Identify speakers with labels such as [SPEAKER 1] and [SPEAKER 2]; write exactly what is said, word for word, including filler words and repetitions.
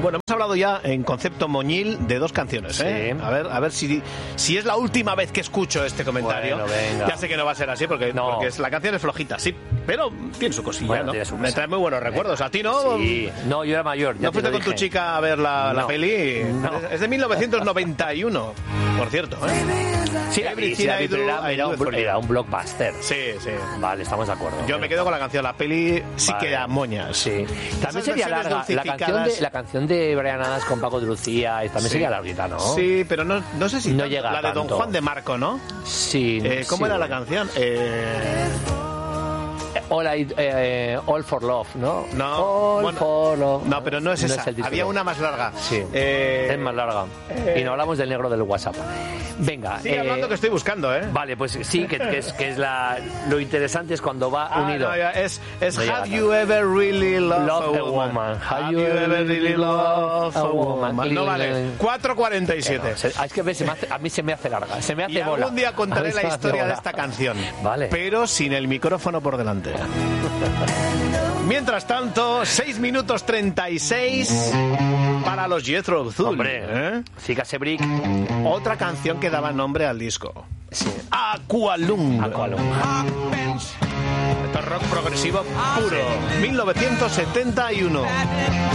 [SPEAKER 1] Bueno, hemos hablado ya en concepto moñil de dos canciones, ¿eh?
[SPEAKER 2] Sí.
[SPEAKER 1] A ver, a ver si, si es la última vez que escucho este comentario.
[SPEAKER 2] Bueno, venga.
[SPEAKER 1] Ya sé que no va a ser así porque,
[SPEAKER 2] No.
[SPEAKER 1] porque es, la canción es flojita, sí, pero tiene su cosilla,
[SPEAKER 2] Bueno,
[SPEAKER 1] ¿no?
[SPEAKER 2] tiene su
[SPEAKER 1] Me
[SPEAKER 2] cosa.
[SPEAKER 1] trae muy buenos recuerdos. ¿A ti no?
[SPEAKER 2] Sí. No, yo era mayor. Ya
[SPEAKER 1] ¿No
[SPEAKER 2] te
[SPEAKER 1] fuiste
[SPEAKER 2] lo
[SPEAKER 1] con tu
[SPEAKER 2] dije.
[SPEAKER 1] chica a ver la, la
[SPEAKER 2] No.
[SPEAKER 1] peli?
[SPEAKER 2] No.
[SPEAKER 1] Es de mil novecientos noventa y uno, por cierto, ¿eh?
[SPEAKER 2] Sí, la vi, sí, la vi, pero era, era un, era un blockbuster.
[SPEAKER 1] Sí, sí.
[SPEAKER 2] Vale, estamos de acuerdo.
[SPEAKER 1] Yo me quedo con la canción. La peli sí
[SPEAKER 2] Vale.
[SPEAKER 1] que da moñas.
[SPEAKER 2] Sí. También
[SPEAKER 1] Esas
[SPEAKER 2] sería
[SPEAKER 1] versiones
[SPEAKER 2] larga. La canción,
[SPEAKER 1] dulcificadas.
[SPEAKER 2] de, la canción de Brian Adams con Paco de Lucía también
[SPEAKER 1] Sí.
[SPEAKER 2] sería larguita, ¿no?
[SPEAKER 1] Sí, pero no, no sé si
[SPEAKER 2] No
[SPEAKER 1] tanto.
[SPEAKER 2] llega
[SPEAKER 1] La de Don
[SPEAKER 2] tanto.
[SPEAKER 1] Juan de Marco, ¿no?
[SPEAKER 2] Sí.
[SPEAKER 1] Eh, ¿Cómo
[SPEAKER 2] sí.
[SPEAKER 1] era la canción? Eh...
[SPEAKER 2] All, I, eh, All for Love, ¿no?
[SPEAKER 1] No,
[SPEAKER 2] All
[SPEAKER 1] bueno,
[SPEAKER 2] for Love.
[SPEAKER 1] no, pero no es esa.
[SPEAKER 2] el título.
[SPEAKER 1] Había una más larga.
[SPEAKER 2] Sí.
[SPEAKER 1] Eh,
[SPEAKER 2] Es más larga.
[SPEAKER 1] eh,
[SPEAKER 2] Y no hablamos del negro del WhatsApp. Venga.
[SPEAKER 1] Sigue
[SPEAKER 2] eh,
[SPEAKER 1] hablando que estoy buscando, ¿eh?
[SPEAKER 2] Vale, pues sí, que, que es, que es la, lo interesante es cuando va
[SPEAKER 1] Ah,
[SPEAKER 2] unido.
[SPEAKER 1] no, ya, es es
[SPEAKER 2] No llega
[SPEAKER 1] Have
[SPEAKER 2] tanto.
[SPEAKER 1] you ever really loved
[SPEAKER 2] Love
[SPEAKER 1] a
[SPEAKER 2] a
[SPEAKER 1] woman?
[SPEAKER 2] woman.
[SPEAKER 1] Have you ever really loved a woman? No vale. cuatro cuarenta y siete.
[SPEAKER 2] Bueno, se- es que se me hace- a mí se me hace larga, se me hace
[SPEAKER 1] Y
[SPEAKER 2] bola.
[SPEAKER 1] algún día
[SPEAKER 2] A
[SPEAKER 1] contaré
[SPEAKER 2] mí se
[SPEAKER 1] la
[SPEAKER 2] me hace
[SPEAKER 1] historia de
[SPEAKER 2] bola.
[SPEAKER 1] esta canción.
[SPEAKER 2] Vale.
[SPEAKER 1] Pero sin el micrófono por delante. Mientras tanto, seis minutos treinta y seis para los Jethro Tull.
[SPEAKER 2] Hombre,
[SPEAKER 1] ¿eh?
[SPEAKER 2] Zika Sebrick.
[SPEAKER 1] Otra canción que daba nombre al disco.
[SPEAKER 2] Sí.
[SPEAKER 1] Aqualung.
[SPEAKER 2] Aqualung.
[SPEAKER 1] Esto es rock progresivo puro. mil novecientos setenta y uno.